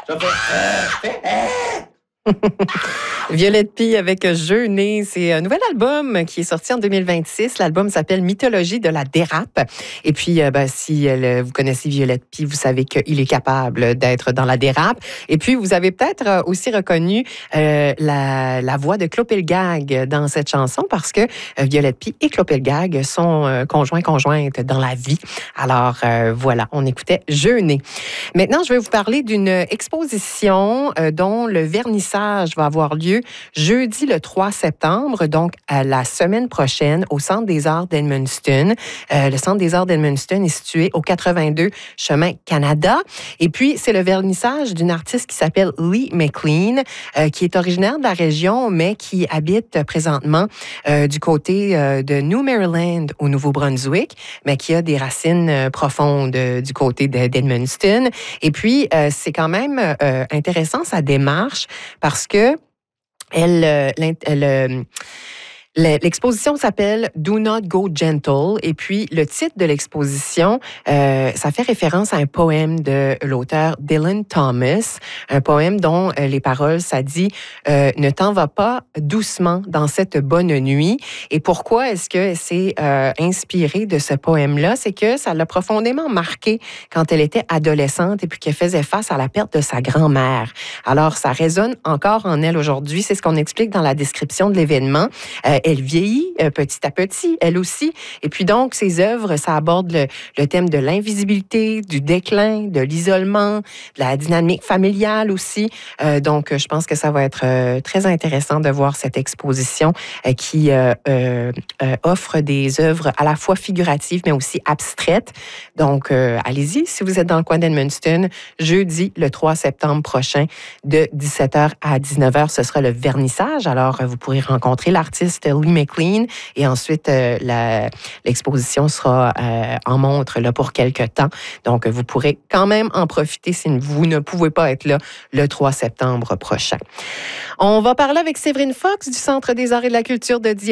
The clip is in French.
Je fais... Violette Py avec Jeûner, c'est un nouvel album qui est sorti en 2026. L'album s'appelle Mythologie de la dérape. Et puis, si vous connaissez Violette Py, vous savez qu'il est capable d'être dans la dérape. Et puis, vous avez peut-être aussi reconnu la voix de Clopelgag dans cette chanson parce que Violette Py et Clopelgag sont conjointes dans la vie. Alors, voilà, on écoutait Jeûner. Maintenant, je vais vous parler d'une exposition dont le vernissage va avoir lieu jeudi le 3 septembre, donc la semaine prochaine, au Centre des Arts d'Edmundston. Le Centre des Arts d'Edmundston est situé au 82 chemin Canada. Et puis, c'est le vernissage d'une artiste qui s'appelle Lee McLean, qui est originaire de la région, mais qui habite présentement du côté de New Maryland, au Nouveau-Brunswick, mais qui a des racines profondes du côté d'Edmundston. Et puis, c'est quand même intéressant sa démarche parce que l'exposition s'appelle Do Not Go Gentle et puis le titre de l'exposition, ça fait référence à un poème de l'auteur Dylan Thomas, un poème dont les paroles, ça dit « Ne t'en va pas doucement dans cette bonne nuit ». Et pourquoi est-ce que c'est inspiré de ce poème-là? C'est que ça l'a profondément marqué quand elle était adolescente et puis qu'elle faisait face à la perte de sa grand-mère. Alors, ça résonne encore en elle aujourd'hui. C'est ce qu'on explique dans la description de l'événement. Elle vieillit petit à petit, elle aussi. Et puis donc, ses œuvres, ça aborde le thème de l'invisibilité, du déclin, de l'isolement, de la dynamique familiale aussi. Donc, je pense que ça va être très intéressant de voir cette exposition qui offre des œuvres à la fois figuratives, mais aussi abstraites. Donc, allez-y, si vous êtes dans le coin d'Edmundston, jeudi, le 3 septembre prochain, de 17h à 19h, ce sera le vernissage. Alors, vous pourrez rencontrer l'artiste Lee McLean et ensuite, l'exposition sera en montre là, pour quelques temps. Donc, vous pourrez quand même en profiter si vous ne pouvez pas être là le 3 septembre prochain. On va parler avec Séverine Fox du Centre des arts et de la culture de Dieppe.